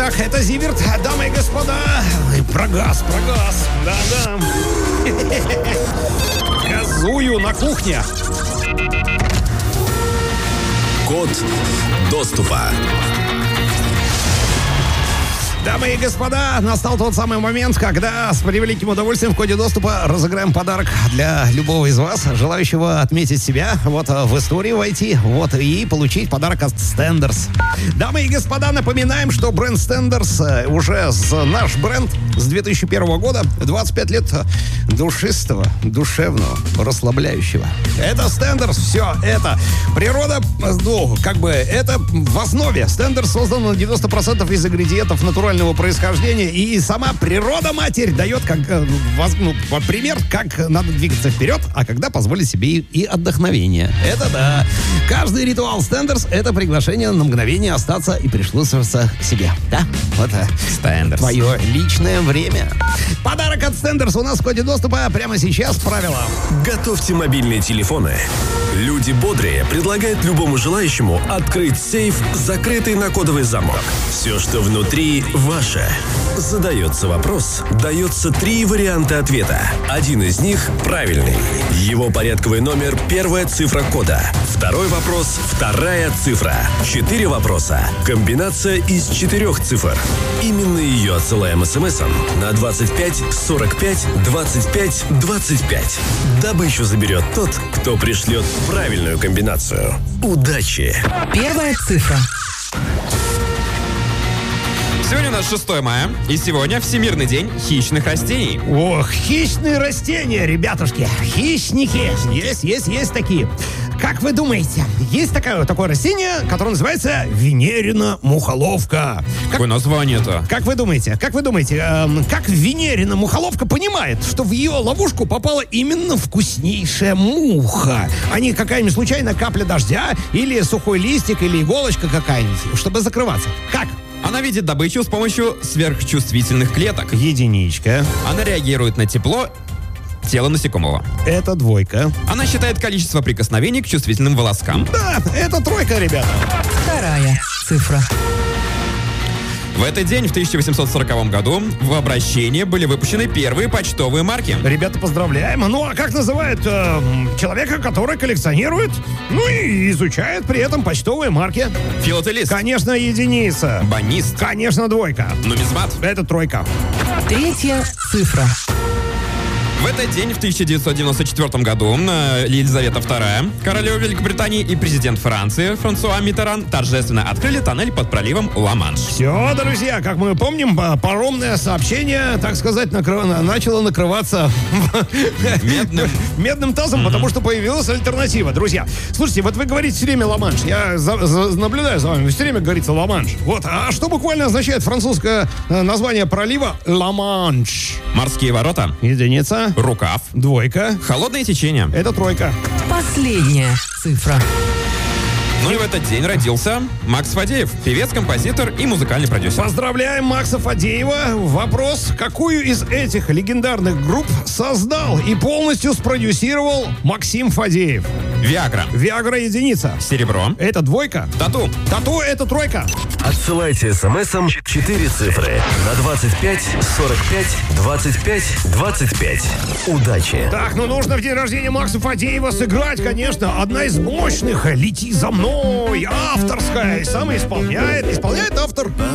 Так, это Зиверт, дамы и господа. Прогаз. Да. Газую на кухне. Код доступа. Дамы и господа, настал тот самый момент, когда с превеликим удовольствием в коде доступа разыграем подарок для любого из вас, желающего отметить себя вот в историю войти, вот, и получить подарок от Stenders. Дамы и господа, напоминаем, что бренд Stenders уже наш бренд с 2001 года, 25 лет душистого, душевного, расслабляющего. Это Stenders, все это. Природа, ну, как бы, это в основе. Stenders создан на 90% из ингредиентов натурального происхождения, и сама природа-матерь дает как пример, как надо двигаться вперед, а когда позволить себе и отдохновение. Это да. Каждый ритуал Stenders — это приглашение на мгновение остаться и прислушиваться к себе. Да? Вот Stenders. Твое личное время. Подарок от Stenders у нас в коде доступа прямо сейчас. Правила. Готовьте мобильные телефоны. Люди бодрые предлагают любому желающему открыть сейф, закрытый на кодовый замок. Все, что внутри, ваше. Задается вопрос, дается 3 варианта ответа. Один из них правильный. Его порядковый номер — первая цифра кода. Второй вопрос — вторая цифра. 4 вопроса. Комбинация из 4 цифр. Именно ее отсылаем смс-ом на 25 45 25 25. Добычу заберет тот, кто пришлет правильную комбинацию. Удачи! Первая цифра. Сегодня у нас 6 мая, и сегодня Всемирный день хищных растений. Ох, хищные растения, ребятушки. Хищники. Есть такие. Как вы думаете, есть такое растение, которое называется Венерина мухоловка. Какое название-то? Как вы думаете, как Венерина мухоловка понимает, что в ее ловушку попала именно вкуснейшая муха, а не какая-нибудь случайная капля дождя или сухой листик или иголочка какая-нибудь, чтобы закрываться? Как? Она видит добычу с помощью сверхчувствительных клеток. Единичка. Она реагирует на тепло тела насекомого. Это 2. Она считает количество прикосновений к чувствительным волоскам. Да, это 3, ребята. Вторая цифра. В этот день, в 1840 году, в обращение были выпущены первые почтовые марки. Ребята, поздравляем. Ну, а как называют человека, который коллекционирует, ну и изучает при этом почтовые марки? Филателист. Конечно, единица. Бонист. Конечно, 2. Нумизмат. Это 3. Третья цифра. В этот день, в 1994 году, Елизавета II, королева Великобритании и президент Франции Франсуа Миттеран торжественно открыли тоннель под проливом Ла-Манш. Все, друзья, как мы помним, паромное сообщение, так сказать, начало накрываться медным тазом, потому что появилась альтернатива. Друзья, слушайте, вот вы говорите все время Ла-Манш. Я наблюдаю за вами, все время говорится Ла-Манш. Вот, а что буквально означает французское название пролива Ла-Манш? Морские ворота. Единица. Рукав. 2. Холодное течение. Это 3. Последняя цифра. Ну и в этот день родился Макс Фадеев, певец, композитор и музыкальный продюсер. Поздравляем Макса Фадеева. Вопрос: какую из этих легендарных групп создал и полностью спродюсировал Максим Фадеев? Виагра. Виагра — единица. Серебро. Это 2. Тату. Тату — это 3. Отсылайте смс-ом 4 цифры на 25 45 25 25. Удачи! Так, ну нужно в день рождения Макса Фадеева сыграть, конечно, одна из мощных «Лети за мной», авторская, и сам исполняет автор.